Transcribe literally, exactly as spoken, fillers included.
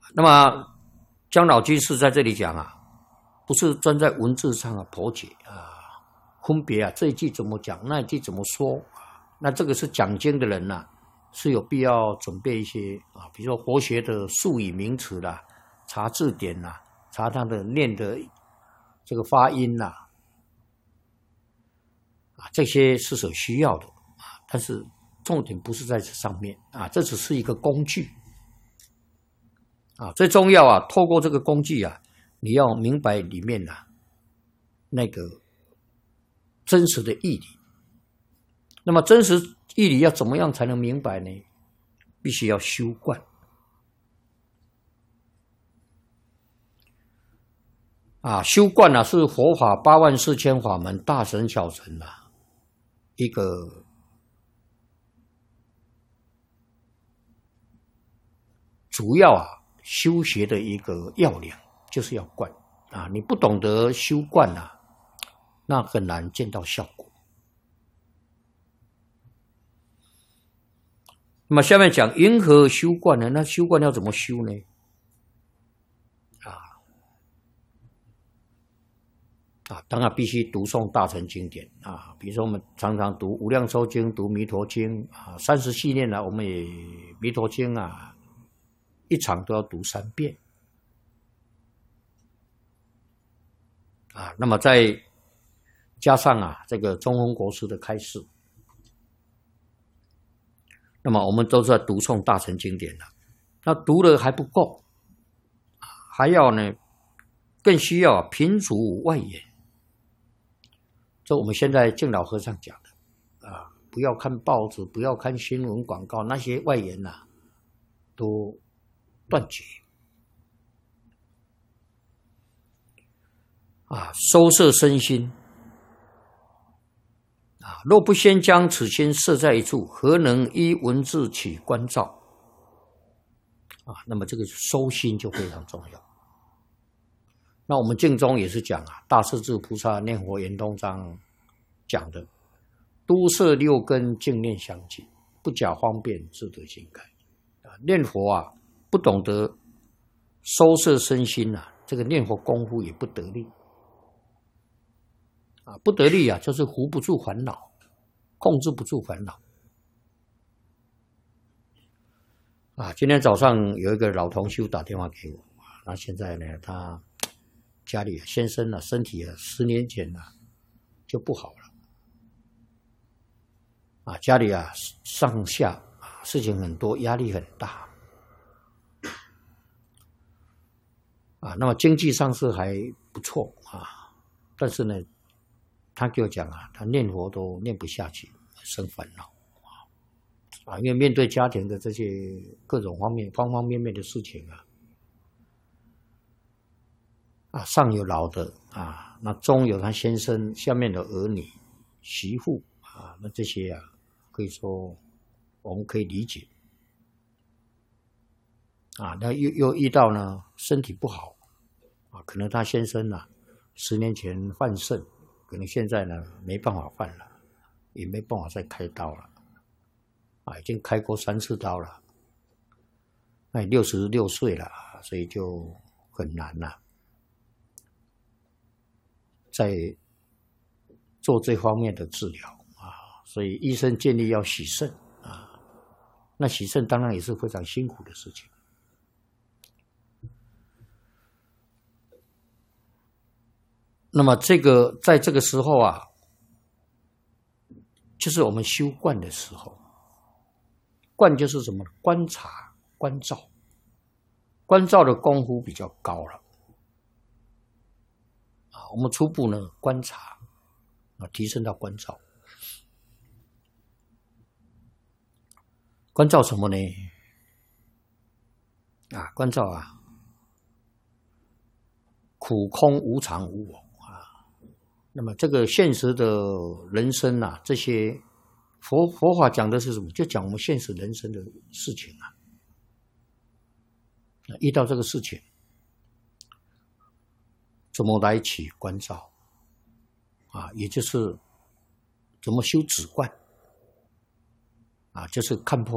那么姜老居士在这里讲啊，不是专在文字上啊剖解啊，分别啊这一句怎么讲，那一句怎么说，那这个是讲经的人呐、啊，是有必要准备一些啊，比如说佛学的术语名词啦，查字典啦，查他的念的这个发音啦，啊，这些是所需要的啊，但是重点不是在这上面啊，这只是一个工具啊，最重要啊，透过这个工具啊，你要明白里面的、啊、那个真实的义理。那么真实义理要怎么样才能明白呢？必须要修观啊，修观啊是佛法八万四千法门大乘小乘啊一个主要啊修学的一个要领，就是要观啊，你不懂得修观啊，那很难见到效果。那么下面讲云何修观呢？那修观要怎么修呢？啊啊，当然必须读诵大乘经典啊，比如说我们常常读《无量寿经》、读《弥陀经》啊，三十系列呢，我们也《弥陀经》啊，一场都要读三遍啊。那么再加上啊，这个中峰国师的开示。那么我们都是在读诵大乘经典了，那读了还不够，还要呢，更需要品足外言。这我们现在净老和尚讲的啊，不要看报纸，不要看新闻广告，那些外言呐、啊，都断绝啊，收摄身心。啊，若不先将此心摄在一处，何能依文字起观照？啊，那么这个收心就非常重要。那我们净宗也是讲啊，大势至菩萨念佛圆通章讲的，都摄六根净念相继，不假方便自得心开。啊，念佛啊，不懂得收摄身心啊，这个念佛功夫也不得力。啊，不得力啊，就是扶不住烦恼，控制不住烦恼。啊，今天早上有一个老同修打电话给我，那现在呢，他家里先生啊，身体啊，十年前啊就不好了。啊，家里啊上下啊事情很多，压力很大。啊，那么经济上是还不错啊，但是呢。他就讲啊，他念佛都念不下去，生烦恼啊，因为面对家庭的这些各种方面、方方面面的事情啊，啊，上有老的啊，那中有他先生，下面的儿女、媳妇啊，那这些啊，可以说我们可以理解啊，那又又遇到呢身体不好啊，可能他先生啊，十年前犯肾。可能现在呢没办法换了，也没办法再开刀了，啊，已经开过三次刀了，那六十六岁了，所以就很难了，在做这方面的治疗啊，所以医生建议要洗肾啊，那洗肾当然也是非常辛苦的事情。那么这个在这个时候啊，就是我们修观的时候，观就是什么？观察、关照，关照的功夫比较高了啊。我们初步呢观察啊，提升到关照，关照什么呢？啊，关照啊，苦空无常无我。那么这个现实的人生啊，这些佛佛法讲的是什么？就讲我们现实人生的事情啊。遇到这个事情，怎么来起关照啊？也就是怎么修止观啊，就是看破